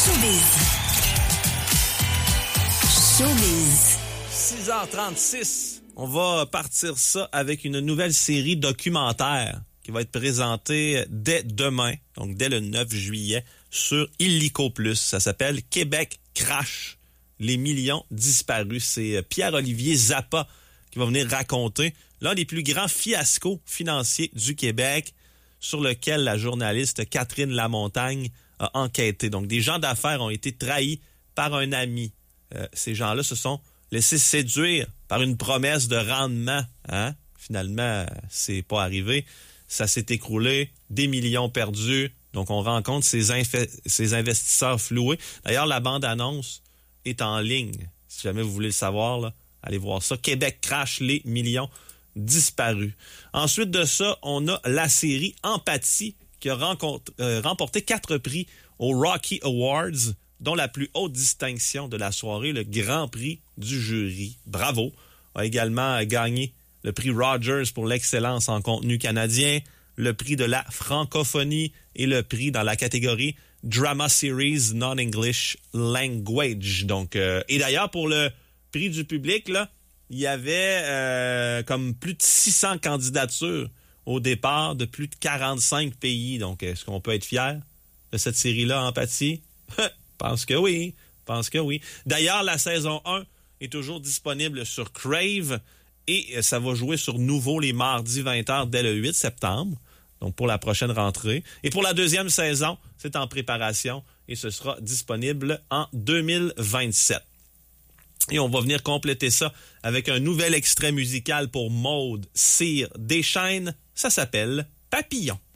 Showbiz. Showbiz. 6h36, on va partir ça avec une nouvelle série documentaire qui va être présentée dès demain, donc dès le 9 juillet, sur Illico+. Ça s'appelle Québec Crash, les millions disparus. C'est Pierre-Olivier Zappa qui va venir raconter l'un des plus grands fiascos financiers du Québec, sur lequel la journaliste Catherine Lamontagne a enquêté. Donc, des gens d'affaires ont été trahis par un ami. Ces gens-là se sont laissés séduire par une promesse de rendement. Finalement, c'est pas arrivé. Ça s'est écroulé, des millions perdus. Donc, on rencontre ces investisseurs floués. D'ailleurs, la bande-annonce est en ligne. Si jamais vous voulez le savoir, là, allez voir ça. Québec Crash, les millions disparus. Ensuite de ça, on a la série Empathie qui a remporté 4 prix aux Rocky Awards, dont la plus haute distinction de la soirée, le Grand Prix du jury. Bravo! A également gagné le prix Rogers pour l'excellence en contenu canadien, le prix de la francophonie et le prix dans la catégorie Drama Series Non-English Language. Donc, et d'ailleurs, pour le prix du public, là, il y avait comme plus de 600 candidatures au départ de plus de 45 pays. Donc, est-ce qu'on peut être fier de cette série-là, Empathie? Pense que oui. D'ailleurs, la saison 1 est toujours disponible sur Crave et ça va jouer sur Nouveau les mardis 20h dès le 8 septembre. Donc, pour la prochaine rentrée. Et pour la deuxième saison, c'est en préparation et ce sera disponible en 2027. Et on va venir compléter ça avec un nouvel extrait musical pour Maude Cyr Deschênes. Ça s'appelle Papillon.